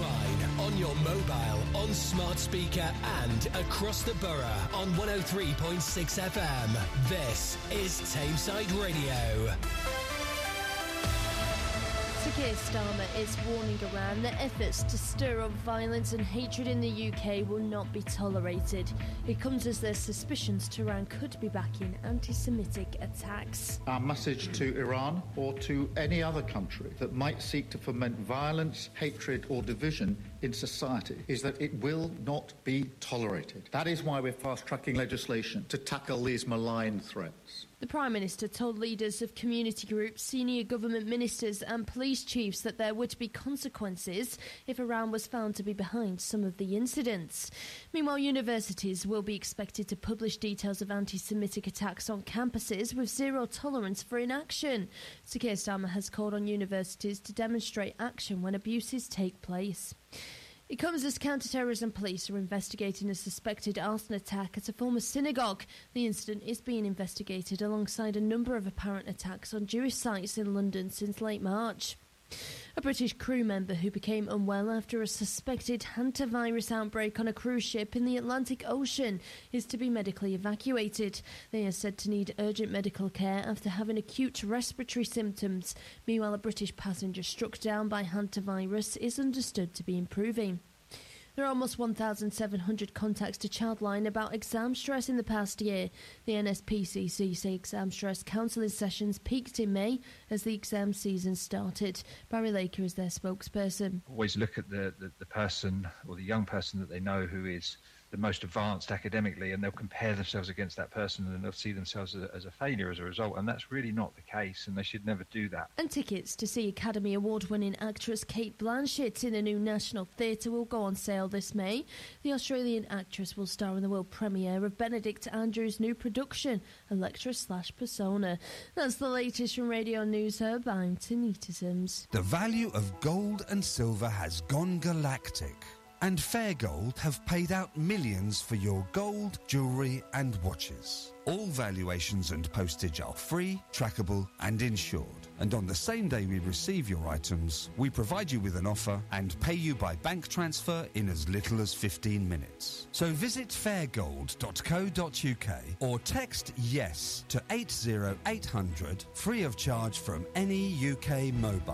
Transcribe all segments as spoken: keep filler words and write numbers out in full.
online, on your mobile, on smart speaker and across the borough on one oh three point six F M. This is Tameside Radio. Sir Keir Starmer is warning Iran that efforts to stir up violence and hatred in the U K will not be tolerated. It comes as there's suspicions Tehran could be backing anti-Semitic attacks. Our message to Iran or to any other country that might seek to foment violence, hatred or division in society is that it will not be tolerated. That is why we're fast-tracking legislation to tackle these malign threats. The Prime Minister told leaders of community groups, senior government ministers and police chiefs that there would be consequences if Iran was found to be behind some of the incidents. Meanwhile, universities will be expected to publish details of anti-Semitic attacks on campuses with zero tolerance for inaction. Sir Keir Starmer has called on universities to demonstrate action when abuses take place. It comes as counter-terrorism police are investigating a suspected arson attack at a former synagogue. The incident is being investigated alongside a number of apparent attacks on Jewish sites in London since late March. A British crew member who became unwell after a suspected hantavirus outbreak on a cruise ship in the Atlantic Ocean is to be medically evacuated. They are said to need urgent medical care after having acute respiratory symptoms. Meanwhile, a British passenger struck down by hantavirus is understood to be improving. There are almost one thousand seven hundred contacts to Childline about exam stress in the past year. The N S P C C say exam stress counselling sessions peaked in May as the exam season started. Barry Laker is their spokesperson. Always look at the, the, the person or the young person that they know who is the most advanced academically, and they'll compare themselves against that person and they'll see themselves as a, as a failure as a result, and that's really not the case, and they should never do that. And tickets to see Academy Award-winning actress Cate Blanchett in a new National Theatre will go on sale this May. The Australian actress will star in the world premiere of Benedict Andrews' new production, Electra slash Persona. That's the latest from Radio News Hub. I'm Tanita Sims. The value of gold and silver has gone galactic, and Fair Gold have paid out millions for your gold, jewellery and watches. All valuations and postage are free, trackable and insured. And on the same day we receive your items, we provide you with an offer and pay you by bank transfer in as little as fifteen minutes. So visit fair gold dot co dot uk or text YES to eight zero eight hundred, free of charge from any U K mobile.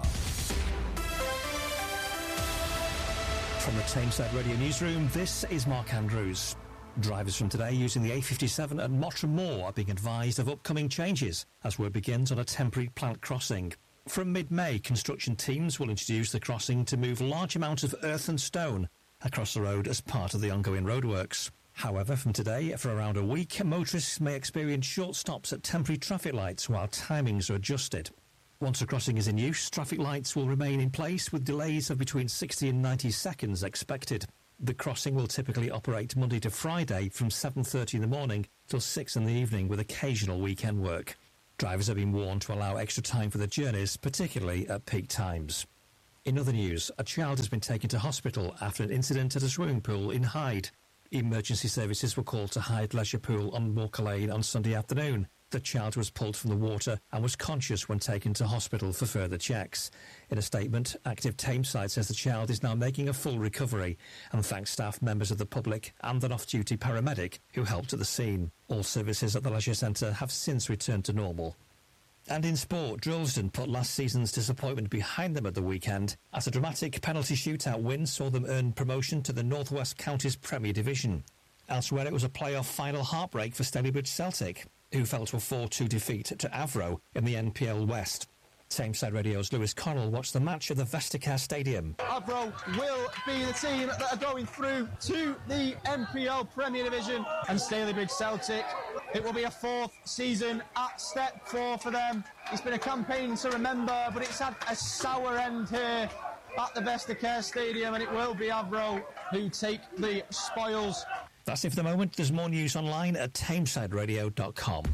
From the Tameside Radio Newsroom, this is Mark Andrews. Drivers from today using the A fifty-seven at Mottram Moor are being advised of upcoming changes as work begins on a temporary plant crossing. From mid-May, construction teams will introduce the crossing to move large amounts of earth and stone across the road as part of the ongoing roadworks. However, from today, for around a week, motorists may experience short stops at temporary traffic lights while timings are adjusted. Once a crossing is in use, traffic lights will remain in place with delays of between sixty and ninety seconds expected. The crossing will typically operate Monday to Friday from seven thirty in the morning till six in the evening with occasional weekend work. Drivers have been warned to allow extra time for their journeys, particularly at peak times. In other news, a child has been taken to hospital after an incident at a swimming pool in Hyde. Emergency services were called to Hyde Leisure Pool on Walker Lane on Sunday afternoon. The child was pulled from the water and was conscious when taken to hospital for further checks. In a statement, Active Tameside says the child is now making a full recovery and thanks staff, members of the public and an off-duty paramedic who helped at the scene. All services at the leisure centre have since returned to normal. And in sport, Drillsden put last season's disappointment behind them at the weekend as a dramatic penalty shootout win saw them earn promotion to the North West Counties Premier Division. Elsewhere, it was a playoff final heartbreak for Stalybridge Celtic, who fell to a four two defeat to Avro in the N P L West. Tameside Radio's Lewis Connell watched the match at the Vesticare Stadium. Avro will be the team that are going through to the N P L Premier Division, and Stalybridge Celtic, it will be a fourth season at step four for them. It's been a campaign to remember, but it's had a sour end here at the Vesticare Stadium, and it will be Avro who take the spoils. That's it for the moment. There's more news online at tameside radio dot com.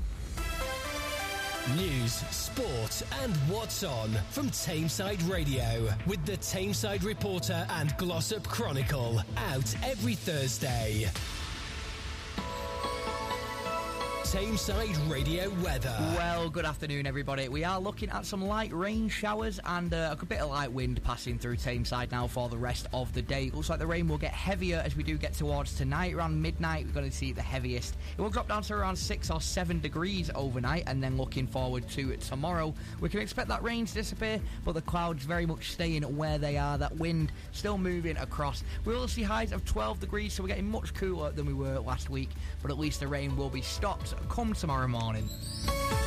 News, sport and what's on from Tameside Radio with the Tameside Reporter and Glossop Chronicle, out every Thursday. Tameside Radio weather. Well, good afternoon, everybody. We are looking at some light rain showers and uh, a bit of light wind passing through Tameside now for the rest of the day. It looks like the rain will get heavier as we do get towards tonight. Around midnight, we're going to see the heaviest. It will drop down to around six or seven degrees overnight, and then looking forward to tomorrow, we can expect that rain to disappear, but the clouds very much staying where they are. That wind still moving across. We will see highs of twelve degrees, so we're getting much cooler than we were last week, but at least the rain will be stopped come tomorrow morning.